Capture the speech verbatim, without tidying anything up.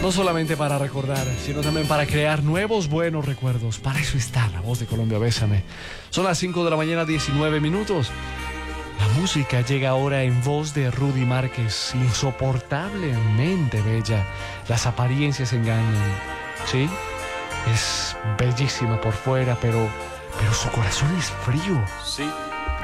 No solamente para recordar, sino también para crear nuevos buenos recuerdos. Para eso está La Voz de Colombia, Bésame. Son las cinco de la mañana, diecinueve minutos. La música llega ahora en voz de Rudy Márquez, insoportablemente bella. Las apariencias engañan, ¿sí? Es bellísima por fuera, pero, pero su corazón es frío. Sí.